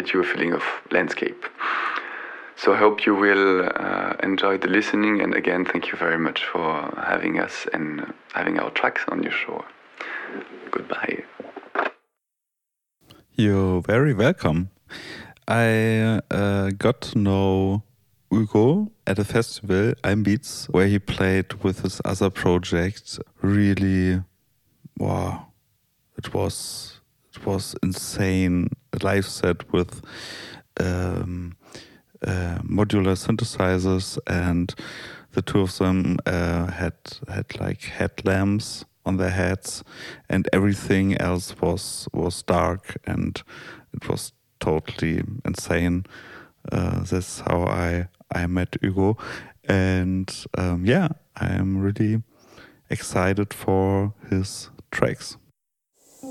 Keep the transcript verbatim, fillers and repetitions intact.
create you a feeling of landscape. So I hope you will uh, enjoy the listening, and again, thank you very much for having us and having our tracks on your show. Goodbye. You're very welcome. I uh, got to know Hugo at a festival, Einbeats, where he played with his other project. Really, wow, it was it was insane. A live set with um, uh, modular synthesizers, and the two of them uh, had had like headlamps on their heads, and everything else was was dark, and it was totally insane. Uh, that's how I I met Hugo, and um, yeah, I am really excited for his tracks.